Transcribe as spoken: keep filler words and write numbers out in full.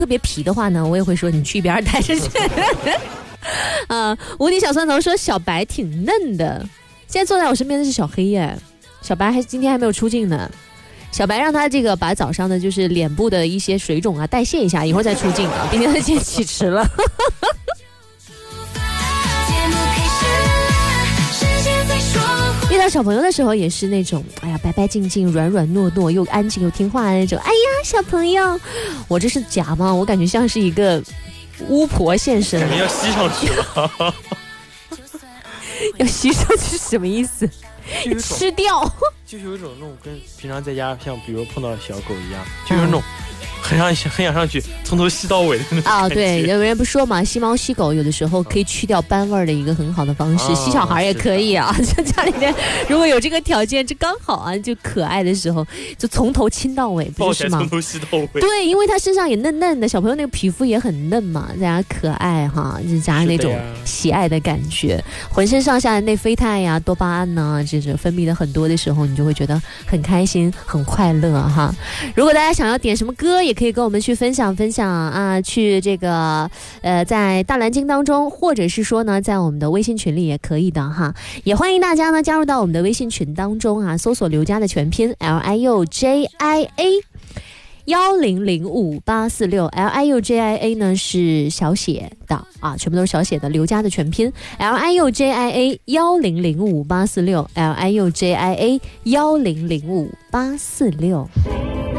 特别皮的话呢，我也会说你去一边待着去。啊，无敌小蒜头说小白挺嫩的，现在坐在我身边的是小黑耶，小白还今天还没有出镜呢。小白让他这个把早上的就是脸部的一些水肿啊代谢一下，以后再出镜啊，毕竟他今天起迟了。遇到小朋友的时候也是那种，哎呀，白白净净、软软糯糯，又安静又听话的那种。哎呀，小朋友，我这是假吗？我感觉像是一个巫婆现身， 感觉要吸上去了。 要吸上去是什么意思？吃掉， 就是有一种那种跟平常在家像比如碰到小狗一样，就是那种很想很想上去从头吸到尾的那种啊。对，有人不说嘛，吸猫吸狗有的时候可以去掉斑味的一个很好的方式，啊、吸小孩也可以啊。就家里面如果有这个条件，这刚好啊，就可爱的时候就从头亲到尾，不是吗？ 从头吸到尾。 对，因为他身上也嫩嫩的，小朋友那个皮肤也很嫩嘛，大家可爱哈，就加上那种喜爱的感觉，浑身上下的内啡肽呀、多巴胺呢，就是分泌的很多的时候，你就会觉得很开心、很快乐哈。如果大家想要点什么歌，也可以跟我们去分享分享啊，去这个呃，在大蓝鲸当中，或者是说呢，在我们的微信群里也可以的哈。也欢迎大家呢加入到我们的微信群当中啊，搜索刘佳的全拼 L I U J I A。幺零零五八四六 L I U J I A 呢是小写的啊，全部都是小写的，刘佳的全拼 L I U J I A 幺零零五八四六 L I U J I A 幺零零五八四六。